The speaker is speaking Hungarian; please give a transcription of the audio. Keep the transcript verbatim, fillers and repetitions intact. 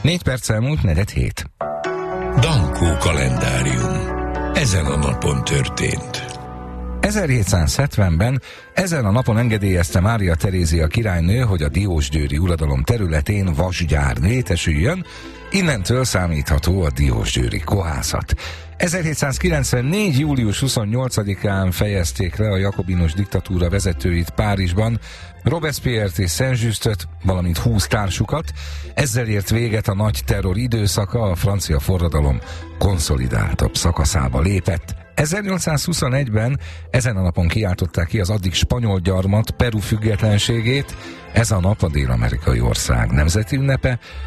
Négy perc elmúlt, negyed hét. Dankó kalendárium. Ezen a napon történt. ezerhétszázhetvenben ezen a napon engedélyezte Mária Terézia királynő, hogy a diósgyőri uradalom területén vasgyár létesüljön, innentől számítható a diósgyőri kohászat. ezerhétszázkilencvennégy. július huszonnyolcadikán fejezték le a jakobinus diktatúra vezetőit Párizsban, Robespierre-t és Saint-Justot, valamint húsz társukat. Ezzel ért véget a nagy terror időszaka, a francia forradalom konszolidáltabb szakaszába lépett. ezernyolcszázhuszonegyben ezen a napon kiáltották ki az addig spanyol gyarmat, Peru függetlenségét. Ez a nap a dél-amerikai ország nemzeti ünnepe.